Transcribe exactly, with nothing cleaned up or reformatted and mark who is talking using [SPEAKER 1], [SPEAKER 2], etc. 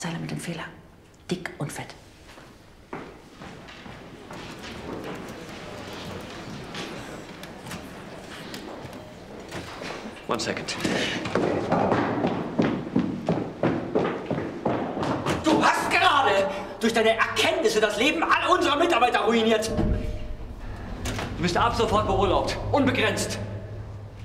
[SPEAKER 1] Zeile mit dem Fehler. Dick und fett.
[SPEAKER 2] One second.
[SPEAKER 3] Du hast gerade durch deine Erkenntnisse das Leben all unserer Mitarbeiter ruiniert.
[SPEAKER 2] Du bist ab sofort beurlaubt. Unbegrenzt.